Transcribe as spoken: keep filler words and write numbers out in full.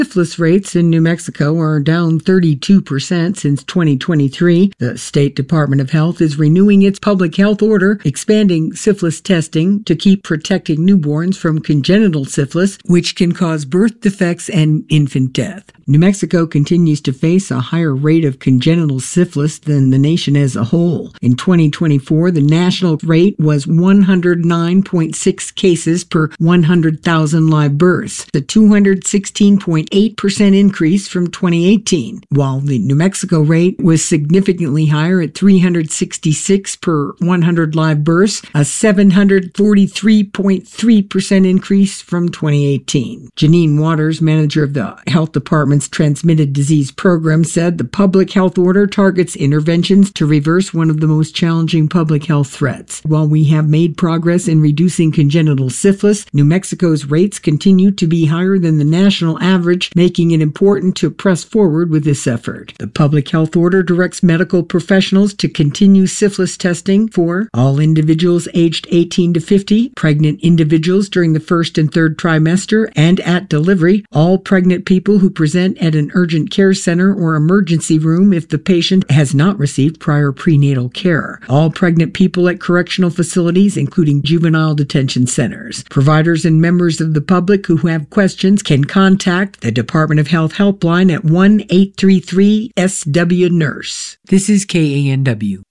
Syphilis rates in New Mexico are down thirty-two percent since twenty twenty-three. The State Department of Health is renewing its public health order, expanding syphilis testing to keep protecting newborns from congenital syphilis, which can cause birth defects and infant death. New Mexico continues to face a higher rate of congenital syphilis than the nation as a whole. In twenty twenty-four, the national rate was one hundred nine point six cases per one hundred thousand live births, a two hundred sixteen point eight percent increase from twenty eighteen, while the New Mexico rate was significantly higher at three hundred sixty-six per one hundred live births, a seven hundred forty-three point three percent increase from twenty eighteen. Janine Waters, manager of the Health Department's Transmitted Disease Program, said the public health order targets interventions to reverse one of the most challenging public health threats. While we have made progress in reducing congenital syphilis, New Mexico's rates continue to be higher than the national average, making it important to press forward with this effort. The public health order directs medical professionals to continue syphilis testing for all individuals aged eighteen to fifty, pregnant individuals during the first and third trimester, and at delivery, all pregnant people who present at an urgent care center or emergency room if the patient has not received prior prenatal care, all pregnant people at correctional facilities, including juvenile detention centers. Providers and members of the public who have questions can contact the Department of Health helpline at one eight three three S W nurse. This is K A N W.